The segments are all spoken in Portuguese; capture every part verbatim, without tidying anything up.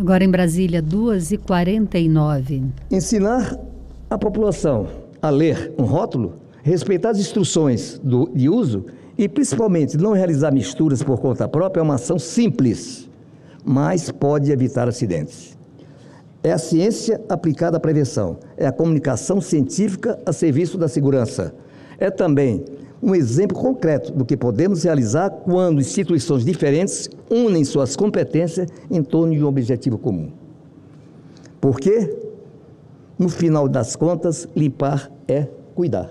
Agora em Brasília, duas e quarenta e nove. Ensinar a população a ler um rótulo, respeitar as instruções do, de uso e, principalmente, não realizar misturas por conta própria é uma ação simples, mas pode evitar acidentes. É a ciência aplicada à prevenção, é a comunicação científica a serviço da segurança. É também um exemplo concreto do que podemos realizar quando instituições diferentes unem suas competências em torno de um objetivo comum. Porque, no final das contas, limpar é cuidar.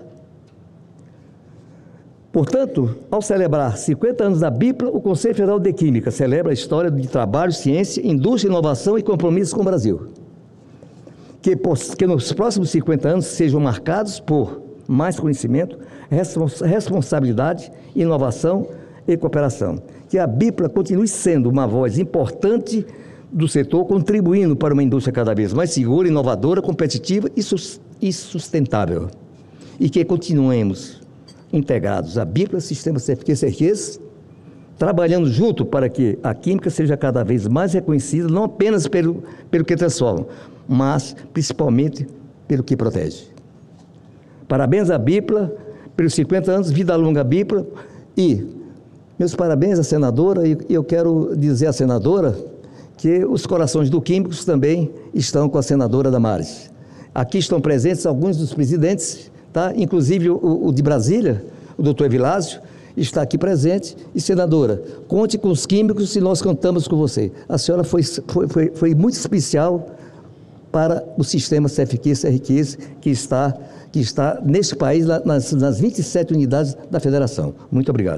Portanto, ao celebrar cinquenta anos da BIPLA, o Conselho Federal de Química celebra a história de trabalho, ciência, indústria, inovação e compromisso com o Brasil. Que, que nos próximos cinquenta anos sejam marcados por mais conhecimento, responsabilidade, inovação e cooperação. Que a BIPLA continue sendo uma voz importante do setor, contribuindo para uma indústria cada vez mais segura, inovadora, competitiva e sustentável. E que continuemos integrados à BIPLA, Sistema C F Q, trabalhando junto para que a química seja cada vez mais reconhecida, não apenas pelo, pelo que transforma, mas principalmente pelo que protege. Parabéns à BIPLA, pelos cinquenta anos, vida longa à BIPLA, e meus parabéns à senadora, e eu quero dizer à senadora que os corações do Químicos também estão com a senadora Damares. Aqui estão presentes alguns dos presidentes, tá? Inclusive o, o de Brasília, o doutor Evilásio, está aqui presente. E, senadora, conte com os Químicos e nós contamos com você. A senhora foi, foi, foi, foi muito especial para o sistema C F Q, C R Q, que está, que está neste país, nas, nas vinte e sete unidades da federação. Muito obrigado.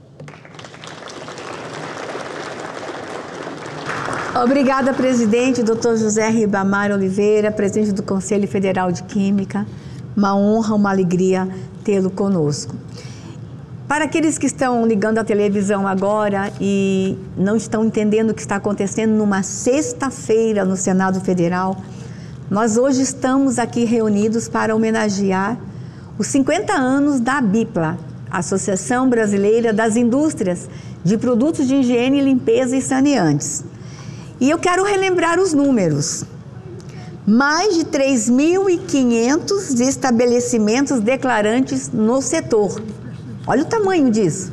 Obrigada, presidente, doutor José Ribamar Oliveira, presidente do Conselho Federal de Química. Uma honra, uma alegria tê-lo conosco. Para aqueles que estão ligando a televisão agora e não estão entendendo o que está acontecendo numa sexta-feira no Senado Federal, nós hoje estamos aqui reunidos para homenagear os cinquenta anos da BIPLA, Associação Brasileira das Indústrias de Produtos de Higiene, Limpeza e Saneantes. E eu quero relembrar os números. Mais de três mil e quinhentos estabelecimentos declarantes no setor. Olha o tamanho disso.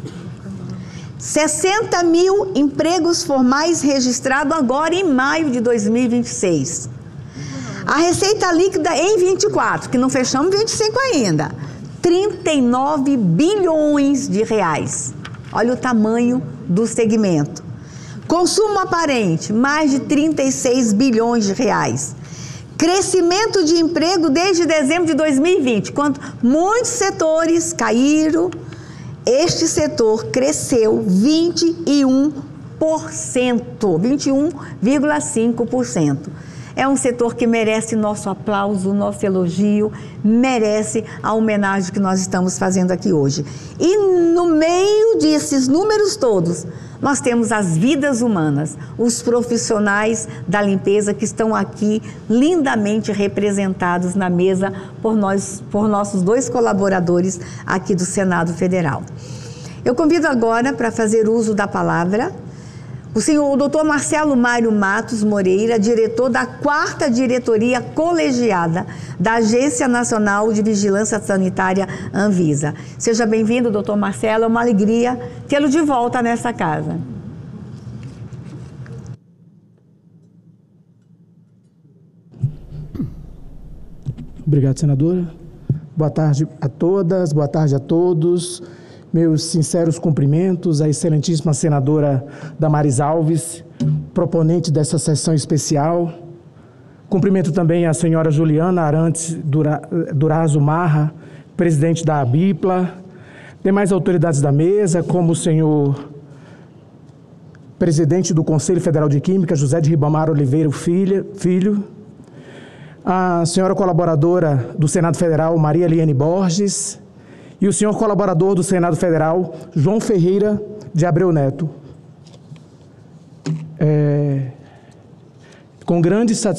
sessenta mil empregos formais registrados agora em maio de dois mil e vinte e seis. A receita líquida em vinte e quatro, que não fechamos vinte e cinco ainda, trinta e nove bilhões de reais. Olha o tamanho do segmento. Consumo aparente, mais de trinta e seis bilhões de reais. Crescimento de emprego desde dezembro de dois mil e vinte, quando muitos setores caíram, este setor cresceu vinte e um por cento, vinte e um vírgula cinco por cento. É um setor que merece nosso aplauso, nosso elogio, merece a homenagem que nós estamos fazendo aqui hoje. E no meio desses números todos, nós temos as vidas humanas, os profissionais da limpeza que estão aqui lindamente representados na mesa por nós, por nossos dois colaboradores aqui do Senado Federal. Eu convido agora para fazer uso da palavra o senhor, o doutor Marcelo Mário Matos Moreira, diretor da quarta diretoria colegiada da Agência Nacional de Vigilância Sanitária Anvisa. Seja bem-vindo, doutor Marcelo, é uma alegria tê-lo de volta nessa casa. Obrigado, senadora. Boa tarde a todas, boa tarde a todos. Meus sinceros cumprimentos à excelentíssima senadora Damares Alves, proponente dessa sessão especial. Cumprimento também a senhora Juliana Arantes Durazo Marra, presidente da BIPLA, demais autoridades da mesa, como o senhor presidente do Conselho Federal de Química, José de Ribamar Oliveira Filho, a senhora colaboradora do Senado Federal, Maria Eliane Borges, e o senhor colaborador do Senado Federal, João Ferreira de Abreu Neto. É, com grande satisfação,